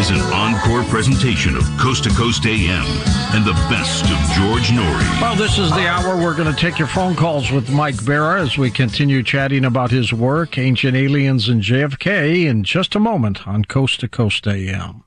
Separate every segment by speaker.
Speaker 1: is an encore presentation of Coast to Coast AM and the best of George Noory.
Speaker 2: Well, this is the hour we're going to take your phone calls with Mike Barra as we continue chatting about his work, Ancient Aliens and JFK, in just a moment on Coast to Coast AM.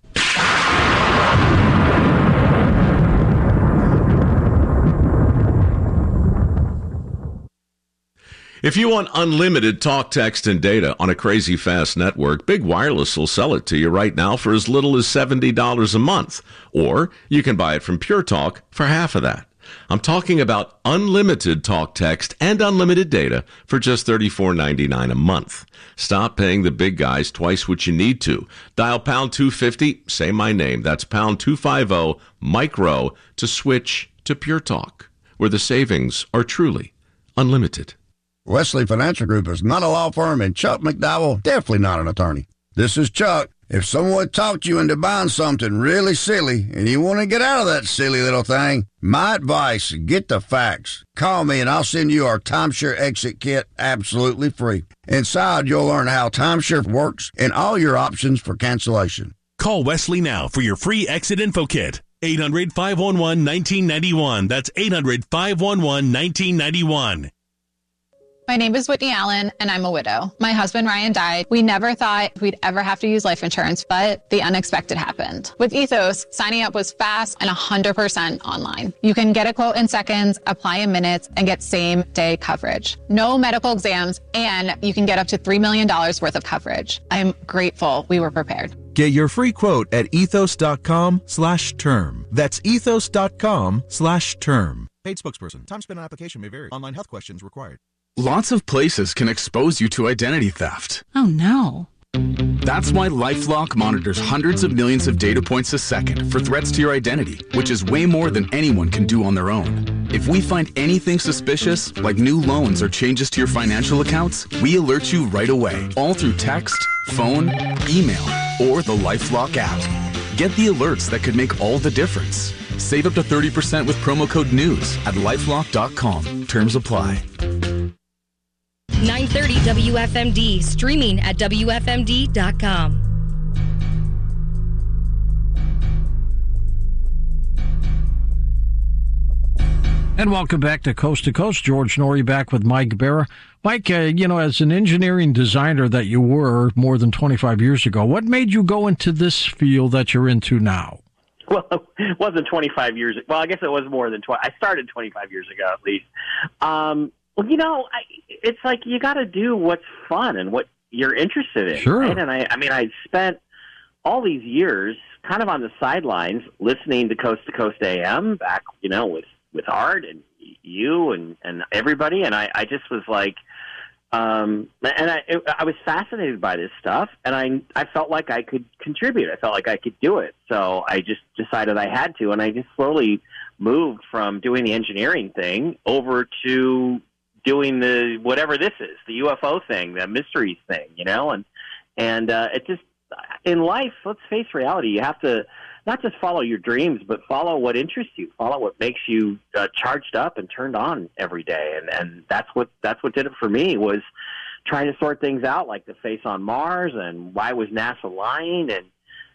Speaker 3: If you want unlimited talk, text, and data on a crazy fast network, Big Wireless will sell it to you right now for as little as $70 a month. Or you can buy it from Pure Talk for half of that. I'm talking about unlimited talk, text, and unlimited data for just $34.99 a month. Stop paying the big guys twice what you need to. Dial pound 250, say my name. That's pound 250, Mike Rowe, to switch to Pure Talk, where the savings are truly unlimited.
Speaker 4: Wesley Financial Group is not a law firm, and Chuck McDowell definitely not an attorney. This is Chuck. If someone talked you into buying something really silly and you want to get out of that silly little thing, my advice, get the facts. Call me and I'll send you our timeshare exit kit absolutely free. Inside, you'll learn how timeshare works and all your options for cancellation.
Speaker 5: Call Wesley now for your free exit info kit. 800-511-1991. That's 800-511-1991.
Speaker 6: My name is Whitney Allen, and I'm a widow. My husband, Ryan, died. We never thought we'd ever have to use life insurance, but the unexpected happened. With Ethos, signing up was fast and 100% online. You can get a quote in seconds, apply in minutes, and get same-day coverage. No medical exams, and you can get up to $3 million worth of coverage. I'm grateful we were prepared.
Speaker 7: Get your free quote at ethos.com/term. That's ethos.com/term.
Speaker 8: Paid spokesperson. Time spent on application may vary. Online health questions required.
Speaker 9: Lots of places can expose you to identity theft.
Speaker 10: Oh, no.
Speaker 9: That's why LifeLock monitors hundreds of millions of data points a second for threats to your identity, which is way more than anyone can do on their own. If we find anything suspicious, like new loans or changes to your financial accounts, we alert you right away, all through text, phone, email, or the LifeLock app. Get the alerts that could make all the difference. Save up to 30% with promo code NEWS at lifelock.com. Terms apply.
Speaker 11: 930 WFMD, streaming at WFMD.com.
Speaker 2: And welcome back to Coast. George Noory back with Mike Barra. Mike, as an engineering designer that you were more than 25 years ago, what made you go into this field that you're into now?
Speaker 12: Well, it wasn't 25 years. Well, I guess it was more than 20. I started 25 years ago, at least. It's like you got to do what's fun and what you're interested in.
Speaker 2: Sure.
Speaker 12: Right? And I spent all these years kind of on the sidelines listening to Coast AM back, with Art and you and everybody. And I just was like, I was fascinated by this stuff, and I felt like I could contribute. I felt like I could do it. So I just decided I had to, and I just slowly moved from doing the engineering thing over to doing the whatever this is, the UFO thing, the mysteries thing, and it just, in life, let's face reality, you have to not just follow your dreams, but follow what interests you, follow what makes you charged up and turned on every day, and that's what did it for me, was trying to sort things out, like the face on Mars and why was NASA lying, and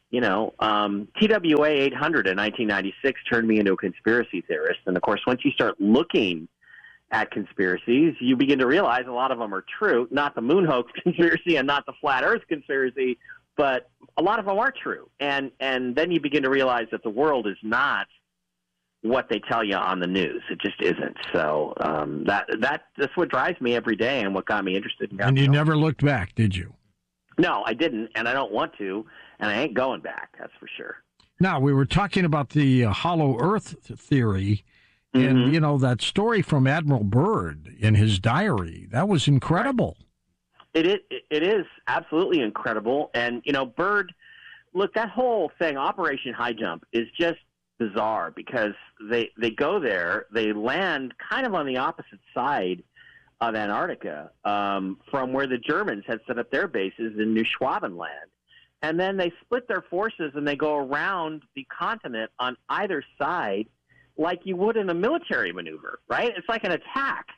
Speaker 12: TWA 800 in 1996 turned me into a conspiracy theorist, and of course, once you start looking at conspiracies, you begin to realize a lot of them are true, not the moon hoax conspiracy and not the flat earth conspiracy, but a lot of them are true. And then you begin to realize that the world is not what they tell you on the news. It just isn't. So that's what drives me every day and what got me interested in
Speaker 2: And you never looked back, did you?
Speaker 12: No, I didn't, and I don't want to, and I ain't going back, that's for sure.
Speaker 2: Now, we were talking about the hollow earth theory. And, that story from Admiral Byrd in his diary, that was incredible.
Speaker 12: It is absolutely incredible. And, Byrd, look, that whole thing, Operation High Jump, is just bizarre because they go there, they land kind of on the opposite side of Antarctica from where the Germans had set up their bases in New Schwabenland. And then they split their forces and they go around the continent on either side like you would in a military maneuver, right? It's like an attack.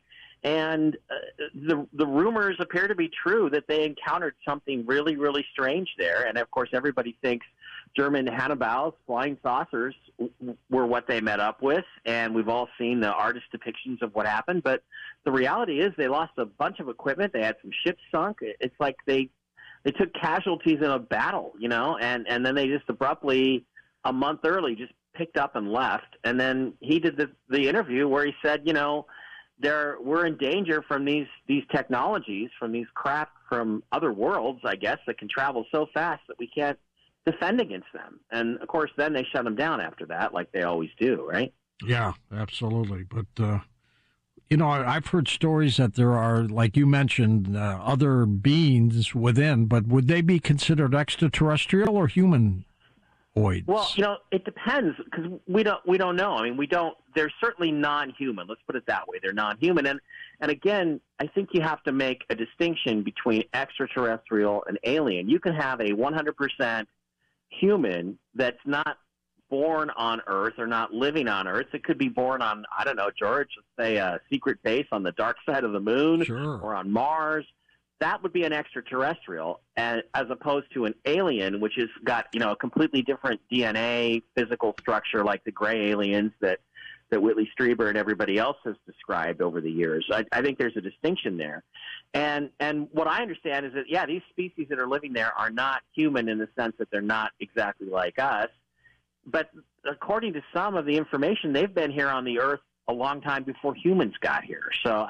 Speaker 12: And the rumors appear to be true that they encountered something really, really strange there. And, of course, everybody thinks German Hannibals, flying saucers, were what they met up with. And we've all seen the artist depictions of what happened. But the reality is they lost a bunch of equipment. They had some ships sunk. It's like they took casualties in a battle, you know, and then they just abruptly, a month early, just picked up and left. And then he did the interview where he said, you know, we're in danger from these technologies, from these craft from other worlds, I guess, that can travel so fast that we can't defend against them. And, of course, then they shut them down after that, like they always do, right?
Speaker 2: Yeah, absolutely. But, you know, I've heard stories that there are, like you mentioned, other beings within, but would they be considered extraterrestrial or humanoids?
Speaker 12: Well, you know, it depends, because we don't know. I mean, they're certainly non-human. Let's put it that way. They're non-human. And again, I think you have to make a distinction between extraterrestrial and alien. You can have a 100% human that's not born on Earth or not living on Earth. It could be born on, I don't know, George, let's say a secret base on the dark side of the moon,
Speaker 2: sure,
Speaker 12: or on Mars. That would be an extraterrestrial, as opposed to an alien, which has got, you know, a completely different DNA, physical structure, like the gray aliens that Whitley Strieber and everybody else has described over the years. I think there's a distinction there. And what I understand is that, yeah, these species that are living there are not human in the sense that they're not exactly like us. But according to some of the information, they've been here on the Earth a long time before humans got here. So,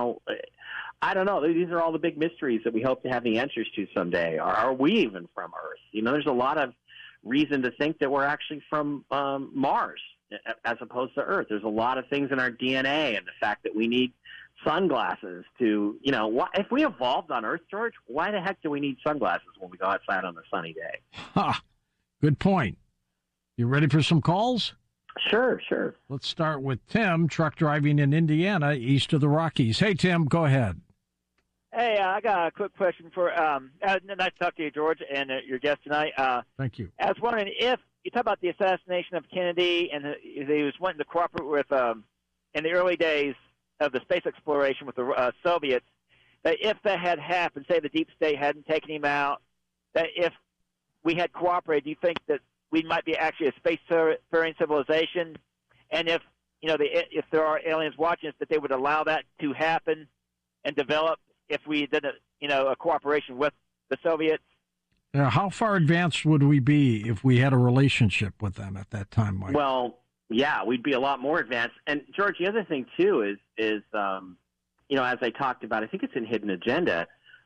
Speaker 12: I don't know. These are all the big mysteries that we hope to have the answers to someday. Are we even from Earth? You know, there's a lot of reason to think that we're actually from Mars as opposed to Earth. There's a lot of things in our DNA, and the fact that we need sunglasses to, you know, if we evolved on Earth, George, why the heck do we need sunglasses when we go outside on a sunny day?
Speaker 2: Good point. You ready for some calls?
Speaker 12: Sure.
Speaker 2: Let's start with Tim, truck driving in Indiana, east of the Rockies. Hey, Tim, go ahead.
Speaker 7: Hey, I got a quick question for nice to talk to you, George, and your guest tonight.
Speaker 2: Thank you.
Speaker 7: I was wondering if you talk about the assassination of Kennedy, and he was wanting to cooperate with in the early days of the space exploration with the Soviets. That if that had happened, say the deep state hadn't taken him out, that if we had cooperated, do you think that we might be actually a space-faring civilization? And if, you know, if there are aliens watching us, that they would allow that to happen and develop if we did a cooperation with the Soviets?
Speaker 2: How far advanced would we be if we had a relationship with them at that time, Mike?
Speaker 12: Well, yeah, we'd be a lot more advanced. And George, the other thing too is you know, as I talked about, I think it's in Hidden Agenda,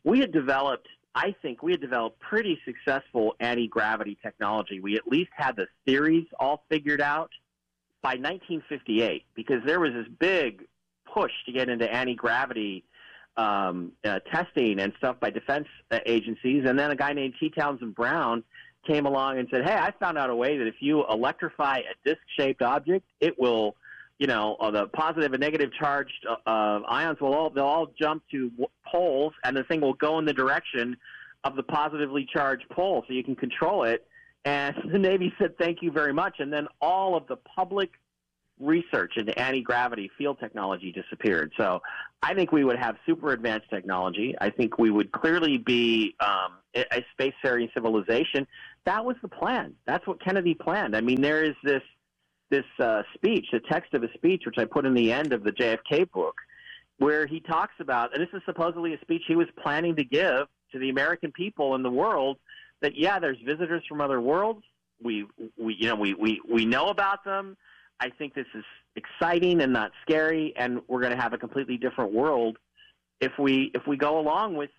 Speaker 12: I think we had developed pretty successful anti-gravity technology. We at least had the theories all figured out by 1958, because there was this big push to get into anti-gravity testing and stuff by defense agencies. And then a guy named T. Townsend Brown came along and said, hey, I found out a way that if you electrify a disc-shaped object, it will, you know, the positive and negative charged ions they'll all jump to poles, and the thing will go in the direction of the positively charged pole, so you can control it. And the Navy said, thank you very much. And then all of the public research into anti-gravity field technology disappeared. So I think we would have super advanced technology. I think we would clearly be a space-faring civilization. That was the plan. That's what Kennedy planned. I mean, there is this speech, the text of a speech, which I put in the end of the JFK book, where he talks about, and this is supposedly a speech he was planning to give to the American people and the world, that, yeah, there's visitors from other worlds. We know about them. I think this is exciting and not scary, and we're going to have a completely different world if we go along with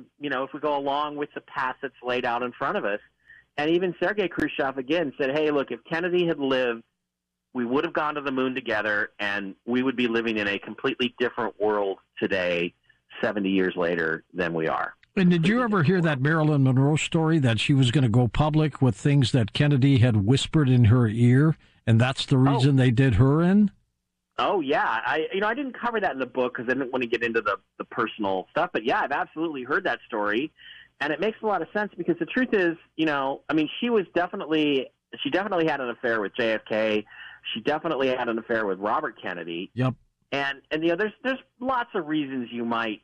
Speaker 12: the path that's laid out in front of us. And even Sergei Khrushchev again said, hey, look, if Kennedy had lived, we would have gone to the moon together, and we would be living in a completely different world today, 70 years later, than we are.
Speaker 2: And did you ever hear that Marilyn Monroe story that she was going to go public with things that Kennedy had whispered in her ear, and that's the reason they did her in?
Speaker 12: Oh, yeah. I didn't cover that in the book because I didn't want to get into the personal stuff. But, yeah, I've absolutely heard that story, and it makes a lot of sense because the truth is, she definitely had an affair with JFK. She definitely had an affair with Robert Kennedy.
Speaker 2: Yep.
Speaker 12: And there's lots of reasons you might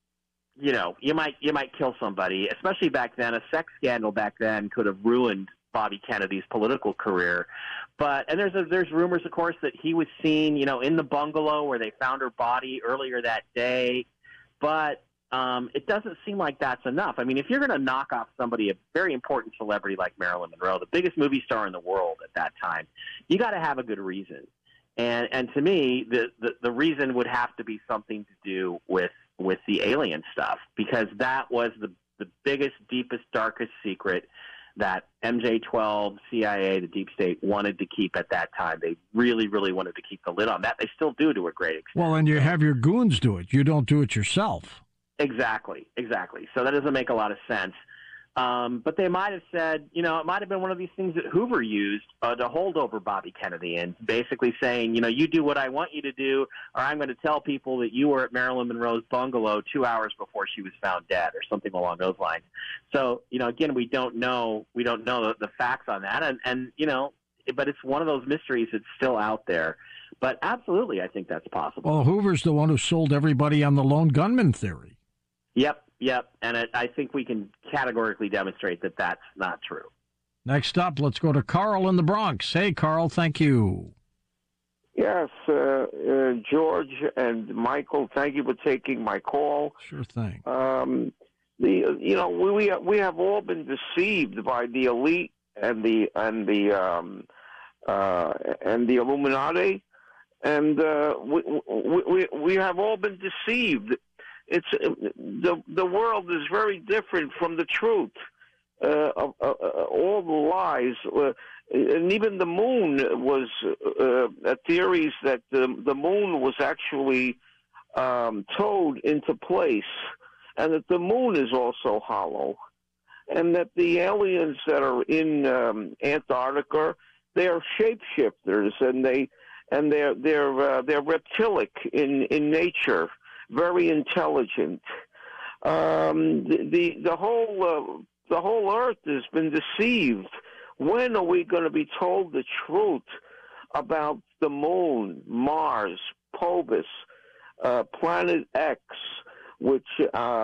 Speaker 12: kill somebody, especially back then. A sex scandal back then could have ruined Bobby Kennedy's political career. And there's rumors, of course, that he was seen, in the bungalow where they found her body earlier that day. But it doesn't seem like that's enough. I mean, if you're going to knock off somebody, a very important celebrity like Marilyn Monroe, the biggest movie star in the world at that time, you got to have a good reason. And to me, the reason would have to be something to do with the alien stuff, because that was the biggest, deepest, darkest secret that MJ-12, CIA, the Deep State wanted to keep at that time. They really, really wanted to keep the lid on that. They still do to a great extent.
Speaker 2: Well, and you have your goons do it. You don't do it yourself.
Speaker 12: Exactly. So that doesn't make a lot of sense. But they might have said, it might have been one of these things that Hoover used to hold over Bobby Kennedy, and basically saying, you do what I want you to do, or I'm going to tell people that you were at Marilyn Monroe's bungalow 2 hours before she was found dead, or something along those lines. So, again, we don't know the facts on that, and but it's one of those mysteries that's still out there. But absolutely, I think that's possible.
Speaker 2: Well, Hoover's the one who sold everybody on the lone gunman theory.
Speaker 12: Yep, and I think we can categorically demonstrate that that's not true.
Speaker 2: Next up, let's go to Carl in the Bronx. Hey, Carl, thank you.
Speaker 10: Yes, George and Michael, thank you for taking my call.
Speaker 2: Sure thing.
Speaker 10: We have all been deceived by the elite and the Illuminati, and we have all been deceived. It's the world is very different from the truth. All the lies, and even the moon was theories that the moon was actually towed into place, and that the moon is also hollow, and that the aliens that are in Antarctica, they are shapeshifters, and they're reptilic in nature. Very intelligent. The whole Earth has been deceived. When are we going to be told the truth about the moon, Mars, Phobos, Planet X, which is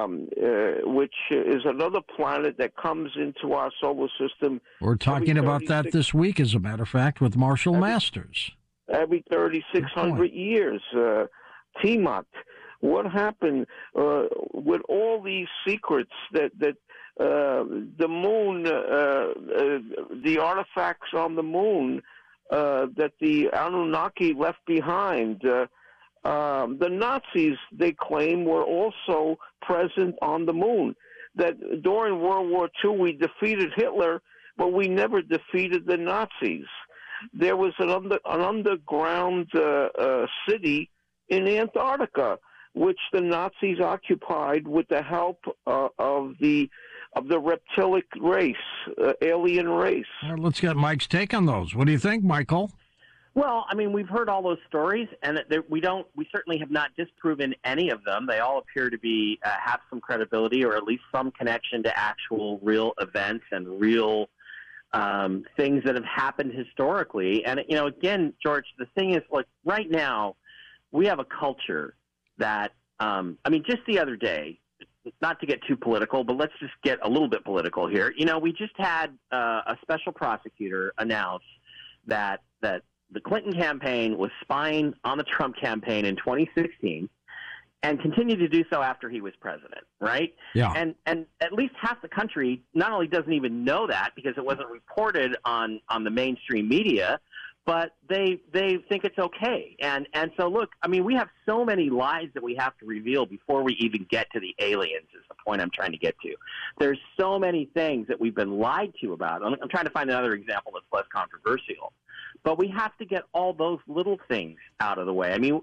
Speaker 10: another planet that comes into our solar system?
Speaker 2: We're talking about that this week, as a matter of fact, with Marshall Masters.
Speaker 10: Every 3,600 years, Tiamat. What happened with all these secrets that the moon, the artifacts on the moon that the Anunnaki left behind? The Nazis, they claim, were also present on the moon. That during World War II we defeated Hitler, but we never defeated the Nazis. There was an underground city in Antarctica, which the Nazis occupied with the help of the reptilic race, alien race.
Speaker 2: Let's get Mike's take on those. What do you think, Michael?
Speaker 12: Well, I mean, we've heard all those stories, and we certainly have not disproven any of them. They all appear to be have some credibility, or at least some connection to actual real events and real things that have happened historically. And again, George, the thing is, like, right now we have a culture that, just the other day, not to get too political, but let's just get a little bit political here. We just had a special prosecutor announce that the Clinton campaign was spying on the Trump campaign in 2016 and continued to do so after he was president, right?
Speaker 2: Yeah.
Speaker 12: And at least half the country not only doesn't even know that because it wasn't reported on the mainstream media, but they think it's okay. And so, look, I mean, we have so many lies that we have to reveal before we even get to the aliens is the point I'm trying to get to. There's so many things that we've been lied to about. I'm trying to find another example that's less controversial. But we have to get all those little things out of the way. I mean,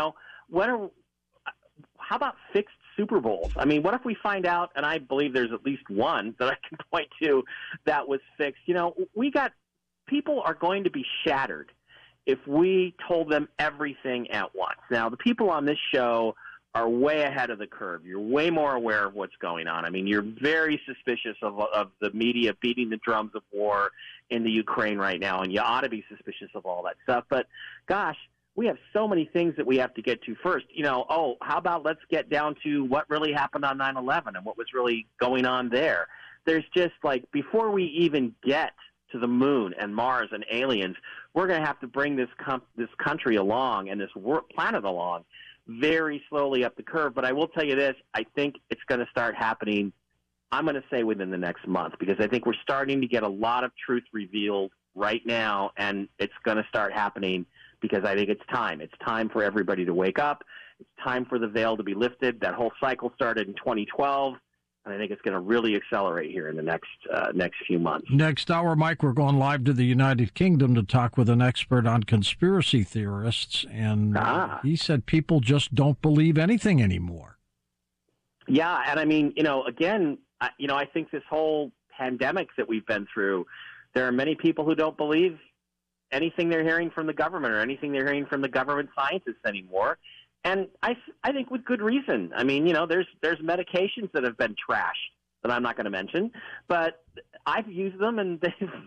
Speaker 12: how about fixed Super Bowls? I mean, what if we find out, and I believe there's at least one that I can point to that was fixed. People are going to be shattered if we told them everything at once. Now, the people on this show are way ahead of the curve. You're way more aware of what's going on. I mean, you're very suspicious of the media beating the drums of war in the Ukraine right now, and you ought to be suspicious of all that stuff. But, gosh, we have so many things that we have to get to first. How about let's get down to what really happened on 9/11 and what was really going on there. There's just before we even get to the moon and Mars and aliens, we're going to have to bring this country along and this planet along very slowly up the curve. But I will tell you this, I think it's going to start happening, I'm going to say within the next month, because I think we're starting to get a lot of truth revealed right now, and it's going to start happening because I think it's time. It's time for everybody to wake up. It's time for the veil to be lifted. That whole cycle started in 2012. And I think it's going to really accelerate here in the next few months.
Speaker 2: Next hour, Mike, we're going live to the United Kingdom to talk with an expert on conspiracy theorists. And he said people just don't believe anything anymore.
Speaker 12: Yeah, and I mean, again, I think this whole pandemic that we've been through, there are many people who don't believe anything they're hearing from the government or anything they're hearing from the government scientists anymore. And I think with good reason. I mean, there's medications that have been trashed that I'm not going to mention, but I've used them and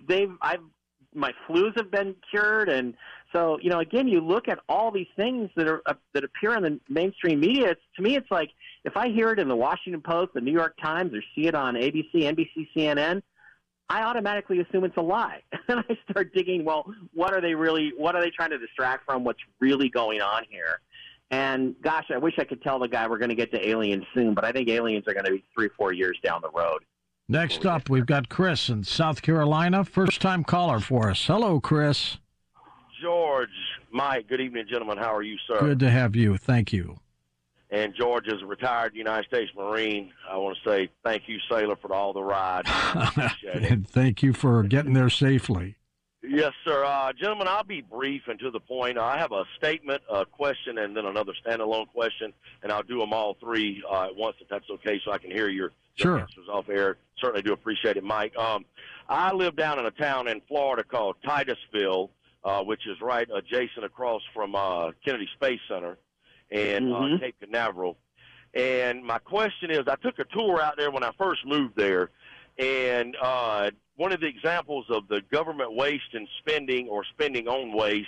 Speaker 12: my flus have been cured. And so, again, you look at all these things that appear in the mainstream media. To me, it's like if I hear it in the Washington Post, the New York Times, or see it on ABC, NBC, CNN, I automatically assume it's a lie. And I start digging, well, what are they trying to distract from? What's really going on here? And, gosh, I wish I could tell the guy we're going to get to aliens soon, but I think aliens are going to be 3-4 years down the road.
Speaker 2: Next up, we've got Chris in South Carolina, first-time caller for us. Hello, Chris.
Speaker 13: George, Mike, good evening, gentlemen. How are you, sir?
Speaker 2: Good to have you. Thank you.
Speaker 13: And George, as a retired United States Marine, I want to say thank you, sailor, for all the rides.
Speaker 2: And thank you for getting there safely.
Speaker 13: Yes, sir. Gentlemen, I'll be brief and to the point. I have a statement, a question, and then another standalone question, and I'll do them all three at once if that's okay so I can hear your answers off air. Certainly do appreciate it, Mike. I live down in a town in Florida called Titusville, which is right adjacent across from Kennedy Space Center and Cape Canaveral. And my question is, I took a tour out there when I first moved there, and one of the examples of the government waste and spending or spending on waste,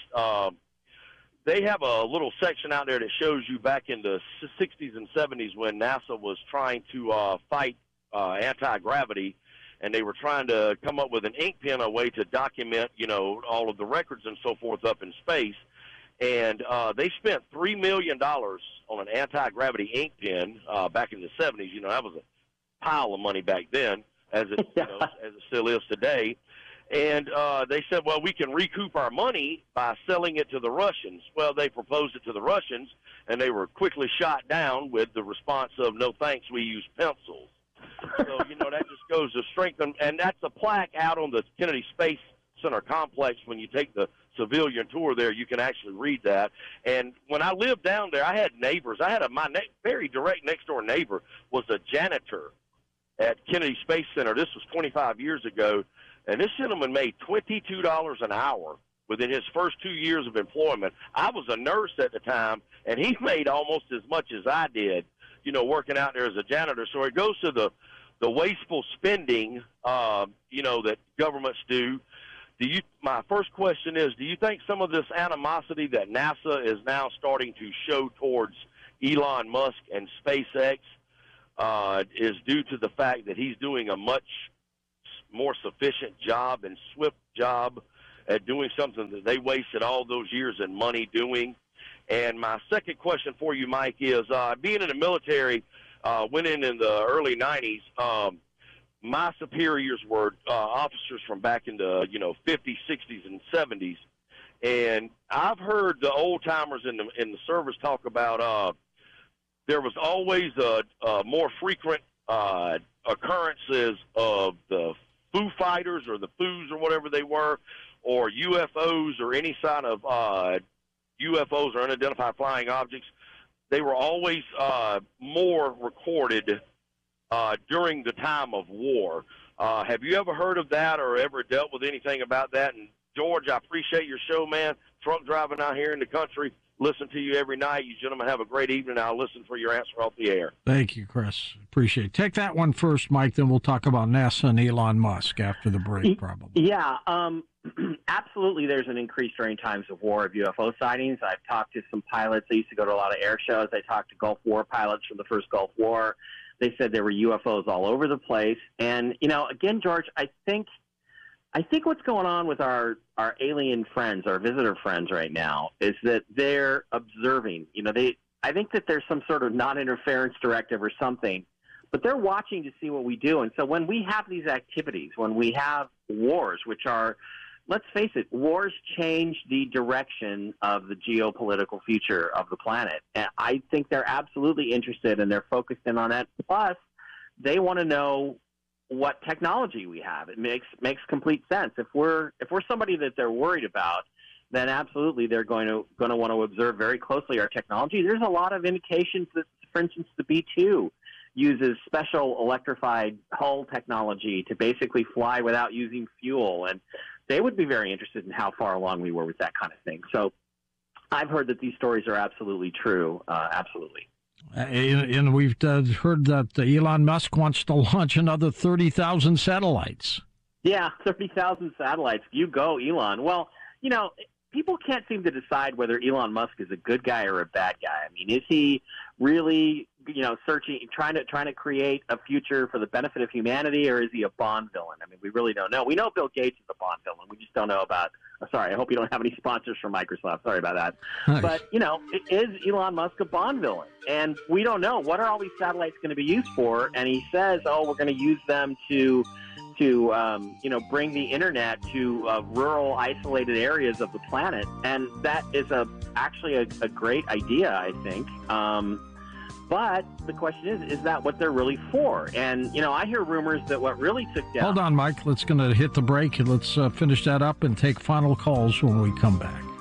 Speaker 13: they have a little section out there that shows you back in the 60s and 70s when NASA was trying to fight anti-gravity, and they were trying to come up with an ink pen, a way to document, all of the records and so forth up in space. And they spent $3 million on an anti-gravity ink pen back in the 70s. That was a pile of money back then, as it as it still is today. And they said, well, we can recoup our money by selling it to the Russians. Well, they proposed it to the Russians, and they were quickly shot down with the response of, no thanks, we use pencils. So, that just goes to strengthen. And that's a plaque out on the Kennedy Space Center complex. When you take the civilian tour there, you can actually read that. And when I lived down there, I had neighbors. I had my very direct next-door neighbor was a janitor at Kennedy Space Center. This was 25 years ago, and this gentleman made $22 an hour within his first 2 years of employment. I was a nurse at the time, and he made almost as much as I did, working out there as a janitor. So it goes to the wasteful spending, that governments do. My first question is, do you think some of this animosity that NASA is now starting to show towards Elon Musk and SpaceX is due to the fact that he's doing a much more sufficient job and swift job at doing something that they wasted all those years and money doing? And my second question for you, Mike, is being in the military, went in the early 90s, my superiors were officers from back in the 50s, 60s, and 70s. And I've heard the old-timers in the service talk about there was always more frequent occurrences of the Foo Fighters or the Foos or whatever they were, or UFOs or any sign of UFOs or unidentified flying objects. They were always more recorded during the time of war. Have you ever heard of that or ever dealt with anything about that? And George, I appreciate your show, man. Truck driving out here in the country, listen to you every night. You gentlemen have a great evening. I'll listen for your answer off the air.
Speaker 2: Thank you, Chris. Appreciate it. Take that one first, Mike, then we'll talk about NASA and Elon Musk after the break, probably.
Speaker 12: Yeah, absolutely there's an increase during times of war of UFO sightings. I've talked to some pilots. I used to go to a lot of air shows. I talked to Gulf War pilots from the first Gulf War. They said there were UFOs all over the place. And, again, George, I think what's going on with our alien friends, our visitor friends right now, is that they're observing. I think that there's some sort of non-interference directive or something, but they're watching to see what we do. And so when we have these activities, when we have wars, which are, let's face it, wars change the direction of the geopolitical future of the planet. And I think they're absolutely interested and they're focused in on that. Plus, they want to know what technology we have. It makes complete sense. If we're somebody that they're worried about, then absolutely they're going to want to observe very closely our technology. There's a lot of indications that, for instance, the B-2 uses special electrified hull technology to basically fly without using fuel, and they would be very interested in how far along we were with that kind of thing. So I've heard that these stories are absolutely true, absolutely.
Speaker 2: And we've heard that Elon Musk wants to launch another 30,000 satellites.
Speaker 12: Yeah, 30,000 satellites. You go, Elon. Well, people can't seem to decide whether Elon Musk is a good guy or a bad guy. I mean, is he really, trying to create a future for the benefit of humanity, or is he a Bond villain? I mean, we really don't know. We know Bill Gates is a Bond villain. We just don't know about. Sorry, I hope you don't have any sponsors from Microsoft. Sorry about that. Nice. But, is Elon Musk a Bond villain? And we don't know. What are all these satellites going to be used for? And he says, we're going to use them to bring the internet to rural, isolated areas of the planet. And that is actually a great idea, I think. But the question is that what they're really for? And, I hear rumors that what really took down...
Speaker 2: Hold on, Mike. Let's going to hit the break, and let's finish that up and take final calls when we come back.